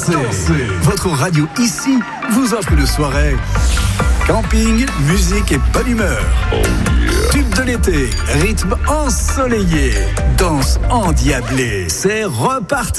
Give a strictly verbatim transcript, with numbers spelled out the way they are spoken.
dansez. dansez. Votre radio ici vous offre une soirée. Camping, musique et bonne humeur. Oh yeah. Tube de l'été, rythme ensoleillé, danse endiablée. C'est reparti.